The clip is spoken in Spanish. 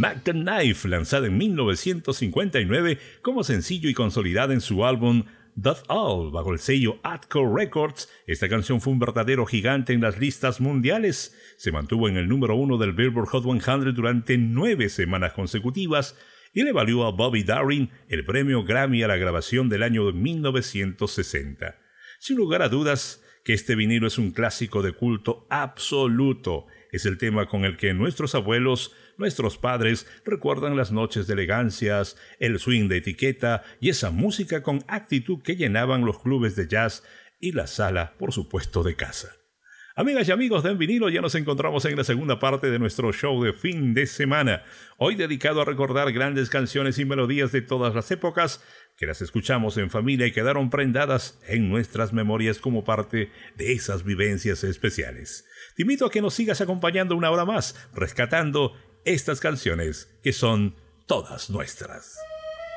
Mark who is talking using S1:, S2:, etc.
S1: Mac the Knife, lanzada en 1959 como sencillo y consolidada en su álbum That's All, bajo el sello Atco Records. Esta canción fue un verdadero gigante en las listas mundiales. Se mantuvo en el número 1 del Billboard Hot 100 durante 9 semanas consecutivas y le valió a Bobby Darin el premio Grammy a la grabación del año 1960. Sin lugar a dudas, que este vinilo es un clásico de culto absoluto. Es el tema con el que nuestros abuelos, nuestros padres recuerdan las noches de elegancias, el swing de etiqueta y esa música con actitud que llenaban los clubes de jazz y la sala, por supuesto, de casa. Amigas y amigos de En Vinilo, ya nos encontramos en la segunda parte de nuestro show de fin de semana. Hoy dedicado a recordar grandes canciones y melodías de todas las épocas que las escuchamos en familia y quedaron prendadas en nuestras memorias como parte de esas vivencias especiales. Te invito a que nos sigas acompañando una hora más, rescatando estas canciones que son todas nuestras.